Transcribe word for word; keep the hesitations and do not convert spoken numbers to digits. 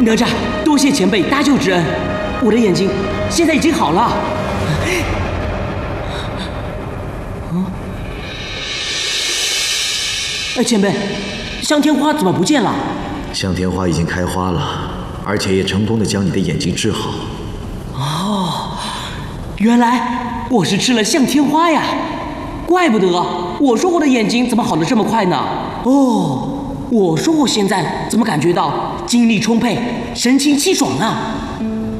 哪吒，多谢前辈搭救之恩，我的眼睛现在已经好了。嗯，哎，前辈，向天花怎么不见了？ 向天花已经开花了，而且也成功的将你的眼睛治好。 哦，原来我是吃了向天花呀，怪不得我说我的眼睛怎么好得这么快呢？哦，我说我现在怎么感觉到精力充沛、神清气爽呢？